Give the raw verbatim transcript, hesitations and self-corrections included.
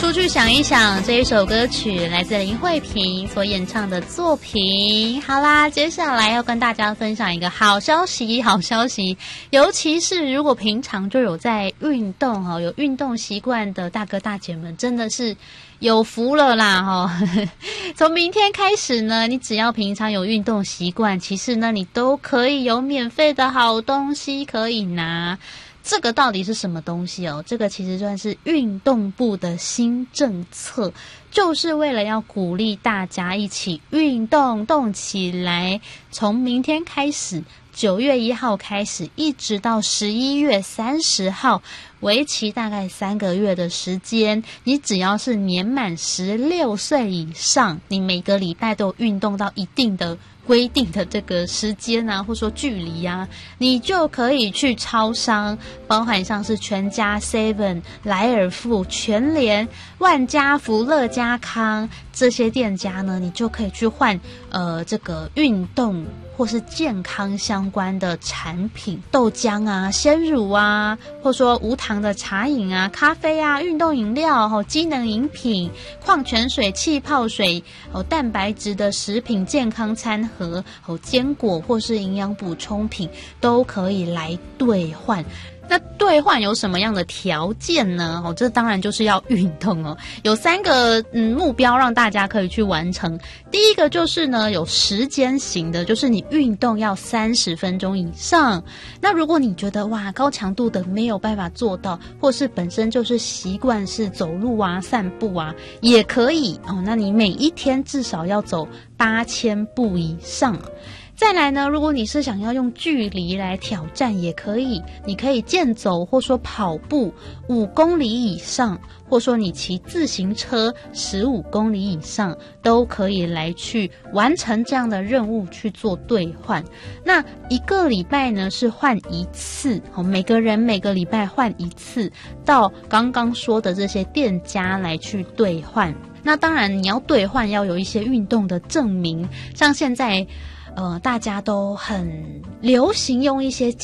出去想一想，这一首歌曲来自林慧萍所演唱的作品。好啦，接下来要跟大家分享一个好消息，好消息，尤其是如果平常就有在运动哦，有运动习惯的大哥大姐们，真的是有福了啦哈！从明天开始呢，你只要平常有运动习惯，其实呢，你都可以有免费的好东西可以拿。这个到底是什么东西哦？这个其实算是运动部的新政策，就是为了要鼓励大家一起运动，动起来。从明天开始，九月一号开始，一直到十一月三十号，为期大概三个月的时间。你只要是年满十六岁以上，你每个礼拜都有运动到一定的规定的这个时间啊，或者说距离啊，你就可以去超商，包含像是全家、seven、莱尔富、全联、万家福、乐家康这些店家呢，你就可以去换呃这个运动或是健康相关的产品，豆浆啊、鲜乳啊，或说无糖的茶饮啊、咖啡啊、运动饮料、哦、机能饮品、矿泉水、气泡水、哦、蛋白质的食品、健康餐盒、哦、坚果或是营养补充品都可以来兑换。那兑换有什么样的条件呢？哦，这当然就是要运动哦。有三个嗯目标让大家可以去完成。第一个就是呢，有时间型的，就是你运动要三十分钟以上。那如果你觉得哇高强度的没有办法做到，或是本身就是习惯是走路啊、散步啊，也可以哦。那你每一天至少要走八千步以上。再来呢，如果你是想要用距离来挑战也可以，你可以健走或说跑步五公里以上，或说你骑自行车十五公里以上，都可以来去完成这样的任务去做兑换。那一个礼拜呢是换一次，每个人每个礼拜换一次，到刚刚说的这些店家来去兑换。那当然你要兑换要有一些运动的证明，像现在呃，大家都很流行用一些